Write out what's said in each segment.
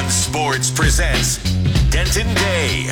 One Sports presents Denton Day.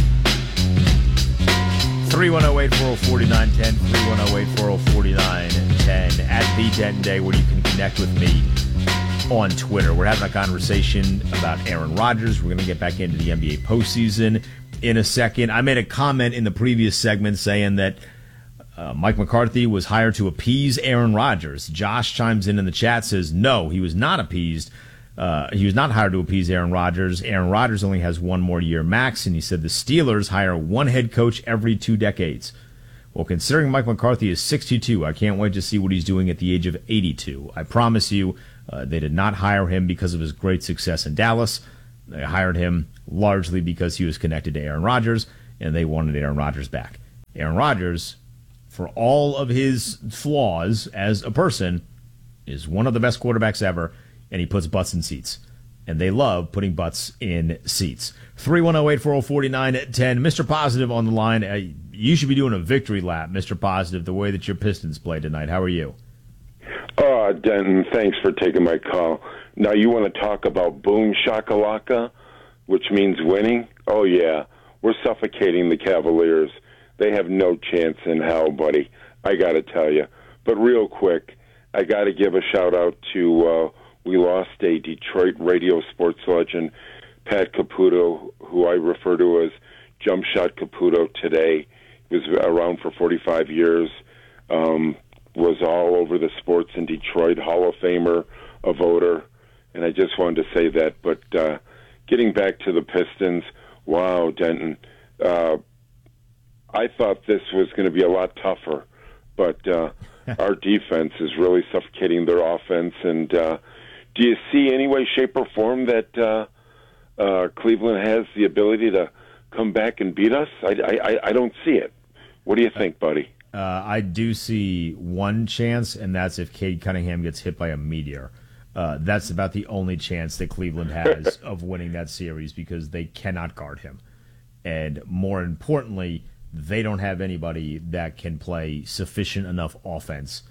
310-840-4910, 310-840-4910, at the Denton Day, where you can connect with me on Twitter. We're having a conversation about Aaron Rodgers. We're going to get back into the NBA postseason in a second. I made a comment in the previous segment saying that Mike McCarthy was hired to appease Aaron Rodgers. Josh chimes in the chat, says, no, he was not appeased. He was not hired to appease Aaron Rodgers. Aaron Rodgers only has one more year max, and he said the Steelers hire one head coach every 2 decades. Well, considering Mike McCarthy is 62, I can't wait to see what he's doing at the age of 82. I promise you, they did not hire him because of his great success in Dallas. They hired him largely because he was connected to Aaron Rodgers, and they wanted Aaron Rodgers back. Aaron Rodgers, for all of his flaws as a person, is one of the best quarterbacks ever, and he puts butts in seats. And they love putting butts in seats. 310-840-4910. Mr. Positive on the line. You should be doing a victory lap, Mr. Positive, the way that your Pistons play tonight. How are you? Denton, thanks for taking my call. Now, you want to talk about boom shakalaka, which means winning? Oh, yeah. We're suffocating the Cavaliers. They have no chance in hell, buddy. I got to tell you. But real quick, I got to give a shout-out to we lost a Detroit radio sports legend, Pat Caputo, who I refer to as Jump Shot Caputo today. He was around for 45 years, was all over the sports in Detroit, Hall of Famer, a voter, and I just wanted to say that. But getting back to the Pistons, wow, Denton, I thought this was going to be a lot tougher, but our defense is really suffocating their offense. And do you see any way, shape, or form that Cleveland has the ability to come back and beat us? I don't see it. What do you think, buddy? I do see one chance, and that's if Cade Cunningham gets hit by a meteor. That's about the only chance that Cleveland has of winning that series, because they cannot guard him. And more importantly, they don't have anybody that can play sufficient enough offense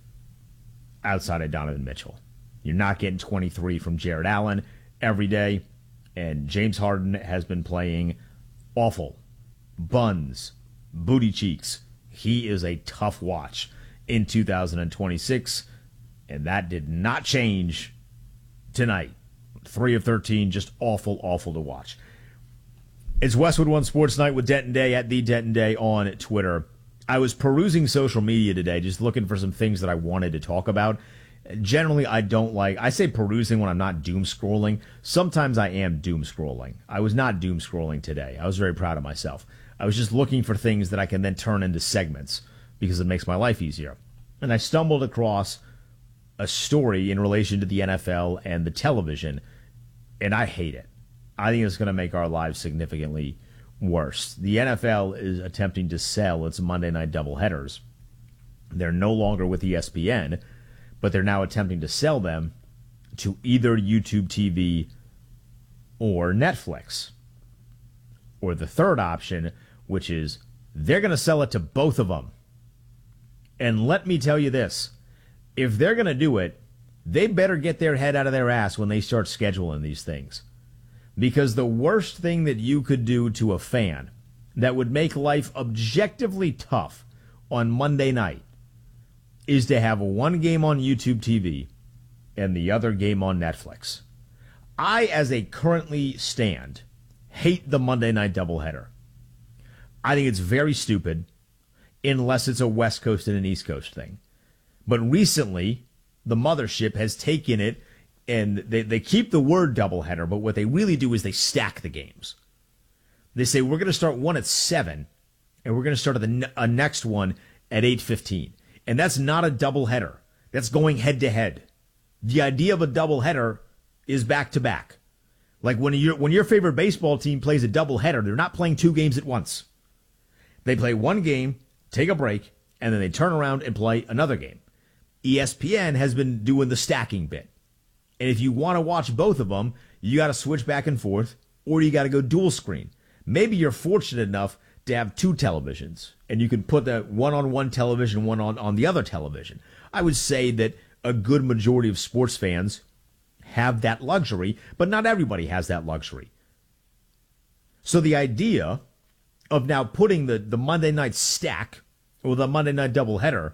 outside of Donovan Mitchell. You're not getting 23 from Jared Allen every day, and James Harden has been playing awful. Buns, booty cheeks. He is a tough watch in 2026, and that did not change tonight. 3 of 13, just awful, awful to watch. It's Westwood One Sports Night with Denton Day at the Denton Day on Twitter. I was perusing social media today, just looking for some things that I wanted to talk about. Generally, I say perusing when I'm not doom scrolling. Sometimes I am doom scrolling. I was not doom scrolling today. I was very proud of myself. I was just looking for things that I can then turn into segments because it makes my life easier. And I stumbled across a story in relation to the NFL and the television, and I hate it. I think it's going to make our lives significantly worse. The NFL is attempting to sell its Monday night doubleheaders. They're no longer with ESPN, but they're now attempting to sell them to either YouTube TV or Netflix. Or the third option, which is they're going to sell it to both of them. And let me tell you this. If they're going to do it, they better get their head out of their ass when they start scheduling these things. Because the worst thing that you could do to a fan that would make life objectively tough on Monday night is to have one game on YouTube TV and the other game on Netflix. I, as a currently stand, hate the Monday night doubleheader. I think it's very stupid unless it's a West Coast and an East Coast thing. But recently, the mothership has taken it, and they keep the word doubleheader, but what they really do is they stack the games. They say, we're going to start one at 7, and we're going to start a next one at 8:15. And that's not a doubleheader. That's going head-to-head. The idea of a doubleheader is back-to-back. Like when your favorite baseball team plays a doubleheader, they're not playing 2 games at once. They play one game, take a break, and then they turn around and play another game. ESPN has been doing the stacking bit. And if you want to watch both of them, you got to switch back and forth, or you got to go dual screen. Maybe you're fortunate enough to have 2 televisions, and you can put that one on one television, one on the other television. I would say that a good majority of sports fans have that luxury, but not everybody has that luxury. So the idea of now putting the Monday night stack or the Monday night doubleheader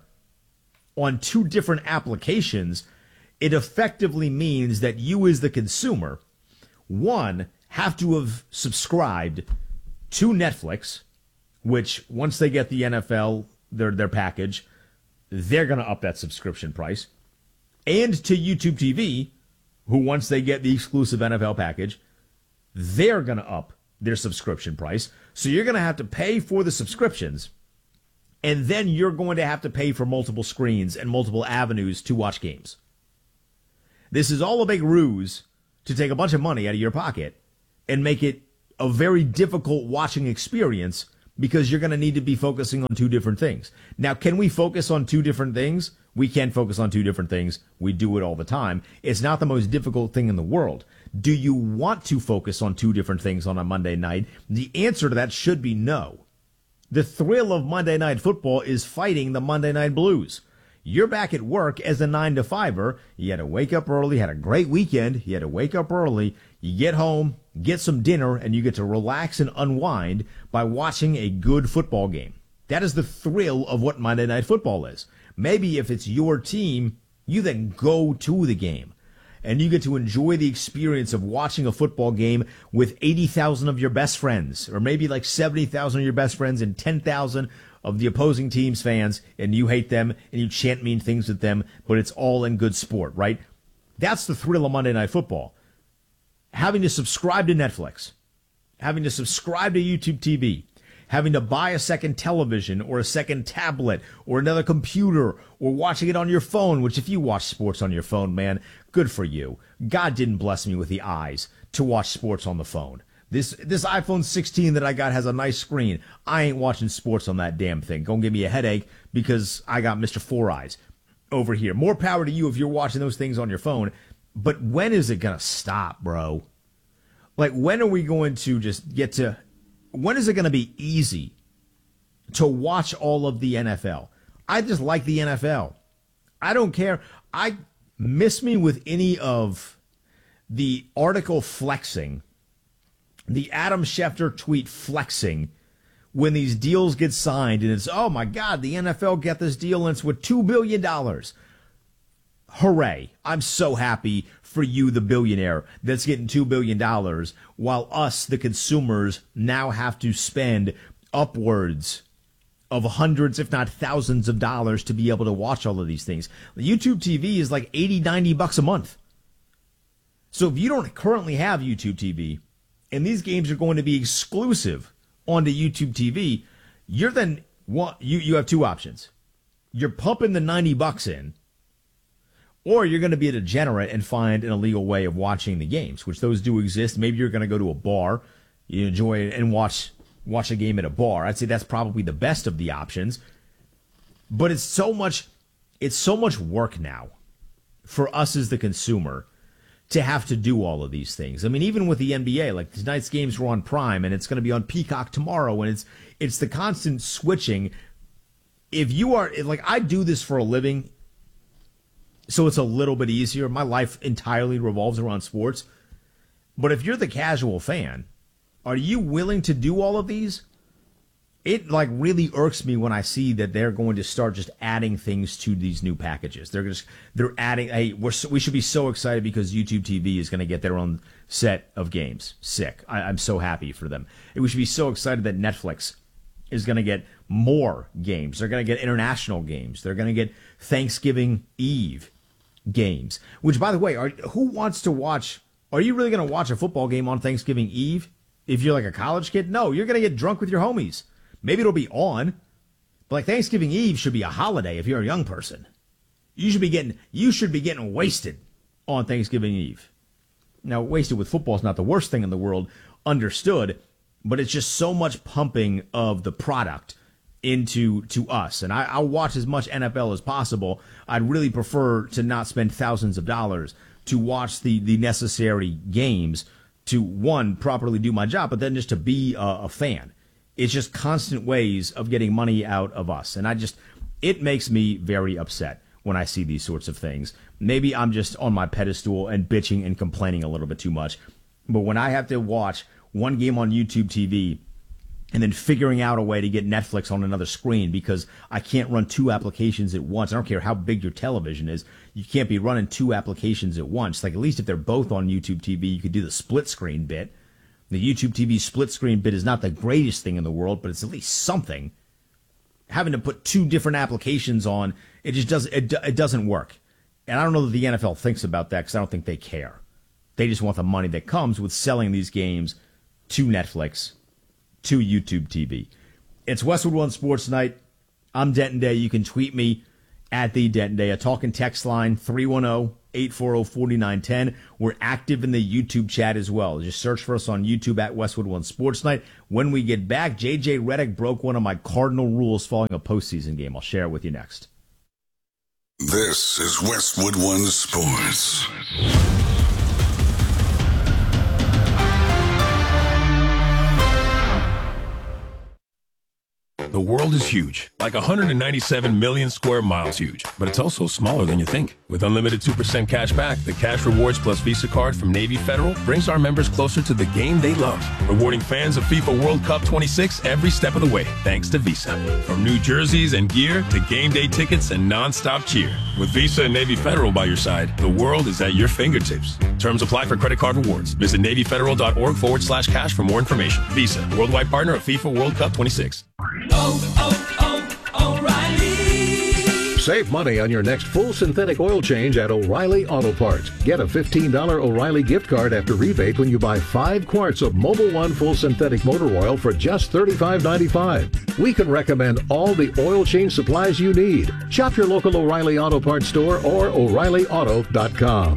on two different applications, it effectively means that you as the consumer, one, have to have subscribed to Netflix, which once they get the NFL, their package, they're going to up that subscription price, and to YouTube TV, who once they get the exclusive NFL package, they're going to up their subscription price. So you're going to have to pay for the subscriptions, and then you're going to have to pay for multiple screens and multiple avenues to watch games. This is all a big ruse to take a bunch of money out of your pocket and make it a very difficult watching experience, because you're going to need to be focusing on two different things. Now, can we focus on two different things? We can focus on two different things. We do it all the time. It's not the most difficult thing in the world. Do you want to focus on two different things on a Monday night? The answer to that should be no. The thrill of Monday Night Football is fighting the Monday Night Blues. You're back at work as a 9-to-5er. You had to wake up early, had a great weekend. You had to wake up early. You get home, get some dinner, and you get to relax and unwind by watching a good football game. That is the thrill of what Monday Night Football is. Maybe if it's your team, you then go to the game, and you get to enjoy the experience of watching a football game with 80,000 of your best friends, or maybe like 70,000 of your best friends and 10,000 of the opposing team's fans, and you hate them, and you chant mean things at them, but it's all in good sport, right? That's the thrill of Monday Night Football. Having to subscribe to Netflix, having to subscribe to YouTube TV, having to buy a second television or a second tablet or another computer, or watching it on your phone, which if you watch sports on your phone, man, good for you. God didn't bless me with the eyes to watch sports on the phone. This iPhone 16 that I got has a nice screen. I ain't watching sports on that damn thing. Gonna give me a headache because I got Mr. Four Eyes over here. More power to you if you're watching those things on your phone. But when is it gonna stop, bro? Like, when are we going to just get to... When is it going to be easy to watch all of the NFL? I just like the NFL. I don't care. I miss me with any of the article flexing, the Adam Schefter tweet flexing, when these deals get signed and it's, oh my God, the NFL got this deal and it's with $2 billion. Hooray. I'm so happy for you, the billionaire, that's getting $2 billion, while us, the consumers, now have to spend upwards of hundreds, if not thousands of dollars to be able to watch all of these things. YouTube TV is like $80-90 a month. So if you don't currently have YouTube TV, and these games are going to be exclusive onto YouTube TV, you have two options. You're pumping the $90 in, or you're going to be a degenerate and find an illegal way of watching the games, which those do exist. Maybe you're going to go to a bar, you enjoy it, and watch a game at a bar. I'd say that's probably the best of the options. But it's so much work now for us as the consumer to have to do all of these things. I mean, even with the NBA, like tonight's games were on Prime, and it's going to be on Peacock tomorrow, and it's the constant switching. If you are, like, I do this for a living, so it's a little bit easier. My life entirely revolves around sports. But if you're the casual fan, are you willing to do all of these? It like really irks me when I see that they're going to start just adding things to these new packages. They're adding. Hey, we should be so excited because YouTube TV is going to get their own set of games. Sick. I'm so happy for them. We should be so excited that Netflix is going to get more games. They're going to get international games. They're going to get Thanksgiving Eve games. Which, by the way, who wants to watch? Are you really going to watch a football game on Thanksgiving Eve? If you're like a college kid, no, you're going to get drunk with your homies. Maybe it'll be on, but like Thanksgiving Eve should be a holiday if you're a young person. You should be getting wasted on Thanksgiving Eve. Now, wasted with football is not the worst thing in the world, understood, but it's just so much pumping of the product into us. And I'll watch as much NFL as possible. I'd really prefer to not spend thousands of dollars to watch the necessary games to, one, properly do my job, but then just to be a fan. It's just constant ways of getting money out of us. And it makes me very upset. when I see these sorts of things. Maybe I'm just on my pedestal and bitching and complaining a little bit too much. But when I have to watch one game on YouTube TV and then figuring out a way to get Netflix on another screen because I can't run two applications at once. I don't care how big your television is. You can't be running two applications at once. Like, at least if they're both on YouTube TV, you could do the split screen bit. The YouTube TV split screen bit is not the greatest thing in the world, but it's at least something. Having to put two different applications on, it just doesn't work. And I don't know that the NFL thinks about that because I don't think they care. They just want the money that comes with selling these games to Netflix, to YouTube TV. It's Westwood One Sports Night. I'm Denton Day. You can tweet me at the Denton Day. A talk and text line, 310-840-4910. We're active in the YouTube chat as well. Just search for us on YouTube at Westwood One Sports Night. When we get back, J.J. Redick broke one of my cardinal rules following a postseason game. I'll share it with you next. This is Westwood One Sports. The world is huge, like 197 million square miles huge, but it's also smaller than you think. With unlimited 2% cash back, the Cash Rewards Plus Visa card from Navy Federal brings our members closer to the game they love, rewarding fans of FIFA World Cup 26 every step of the way, thanks to Visa. From new jerseys and gear to game day tickets and non-stop cheer. With Visa and Navy Federal by your side, the world is at your fingertips. Terms apply for credit card rewards. Visit NavyFederal.org/cash for more information. Visa, worldwide partner of FIFA World Cup 26. O'Reilly. Save money on your next full synthetic oil change at O'Reilly Auto Parts. Get a $15 O'Reilly gift card after rebate when you buy 5 quarts of Mobil 1 full synthetic motor oil for just $35.95. We can recommend all the oil change supplies you need. Shop your local O'Reilly Auto Parts store or O'ReillyAuto.com.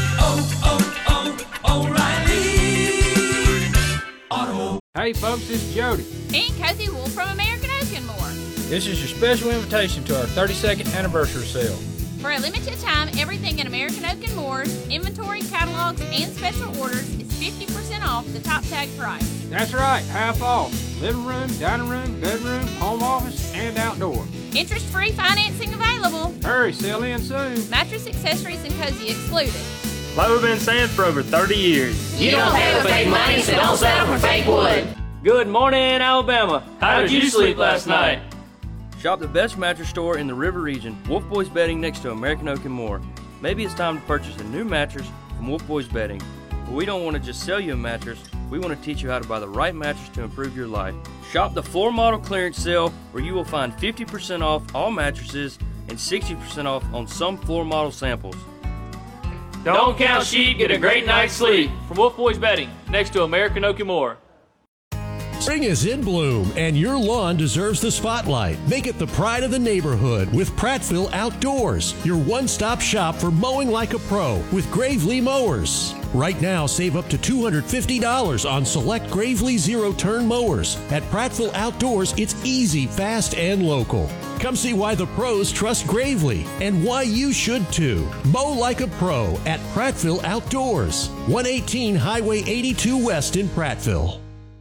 O'Reilly Auto. Hey folks, this is Jody. And Cozy Wolf from American Oak and More. This is your special invitation to our 32nd anniversary sale. For a limited time, everything at American Oak and Moore's, inventory, catalogs, and special orders is 50% off the top tag price. That's right, half off. Living room, dining room, bedroom, home office, and outdoor. Interest-free financing available. Hurry, sell in soon. Mattress, accessories, and cozy excluded. Like we've been saying for over 30 years. You don't pay with fake money, so don't settle for fake wood. Good morning, Alabama. How did you sleep last night? Shop the best mattress store in the River region, Wolf Boys Bedding next to American Oak and More. Maybe it's time to purchase a new mattress from Wolf Boys Bedding. But we don't want to just sell you a mattress, we want to teach you how to buy the right mattress to improve your life. Shop the floor model clearance sale where you will find 50% off all mattresses and 60% off on some floor model samples. Don't count sheep, get a great night's sleep. From Wolf Boys Bedding next to American Oak and More. Spring is in bloom, and your lawn deserves the spotlight. Make it the pride of the neighborhood with Prattville Outdoors, your one-stop shop for mowing like a pro with Gravely mowers. Right now, save up to $250 on select Gravely zero-turn mowers. At Prattville Outdoors, it's easy, fast, and local. Come see why the pros trust Gravely and why you should too. Mow like a pro at Prattville Outdoors, 118 Highway 82 West in Prattville.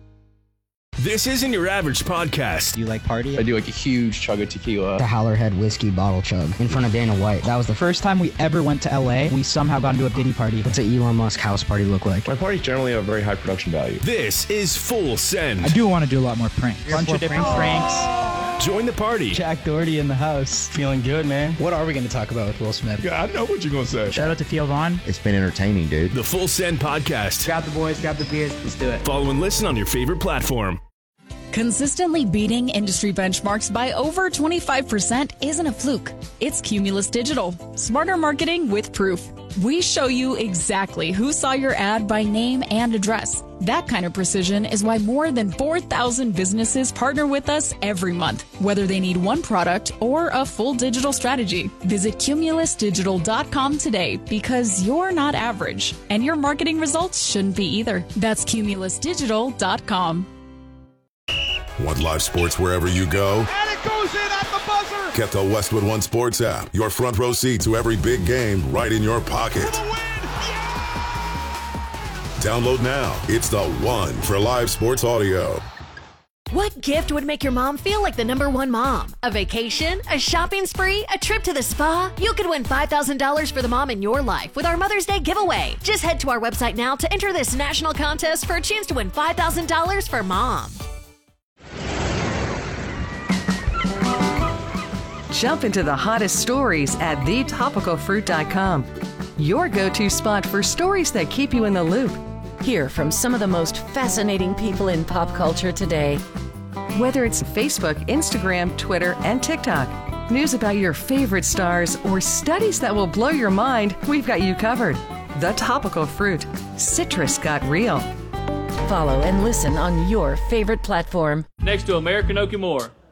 This isn't your average podcast. Do you like party? I do like a huge chug of tequila. The Howlerhead whiskey bottle chug in front of Dana White. That was the first time we ever went to LA. We somehow got into a Diddy party. What's an Elon Musk house party look like? My parties generally have very high production value. This is Full Send. I do want to do a lot more pranks. A bunch of different pranks. Join the party. Jack Doherty in the house. Feeling good, man. What are we going to talk about with Will Smith? Yeah, I know what you're going to say. Shout out to Theo Vaughn. It's been entertaining, dude. The Full Send podcast. Grab the boys, grab the beers. Let's do it. Follow and listen on your favorite platform. Consistently beating industry benchmarks by over 25% isn't a fluke. It's Cumulus Digital. Smarter marketing with proof. We show you exactly who saw your ad by name and address. That kind of precision is why more than 4,000 businesses partner with us every month, whether they need one product or a full digital strategy. Visit cumulusdigital.com today because you're not average, and your marketing results shouldn't be either. That's cumulusdigital.com. Want live sports wherever you go? And it goes in at the buzzer! Get the Westwood One Sports app. Your front row seat to every big game right in your pocket. Download now. It's the one for live sports audio. What gift would make your mom feel like the #1 mom? A vacation? A shopping spree? A trip to the spa? You could win $5,000 for the mom in your life with our Mother's Day giveaway. Just head to our website now to enter this national contest for a chance to win $5,000 for mom. Jump into the hottest stories at thetopicalfruit.com. Your go-to spot for stories that keep you in the loop. Hear from some of the most fascinating people in pop culture today. Whether it's Facebook, Instagram, Twitter, and TikTok, news about your favorite stars, or studies that will blow your mind, we've got you covered. The Topical Fruit. Citrus got real. Follow and listen on your favorite platform. Next to American Oak and More.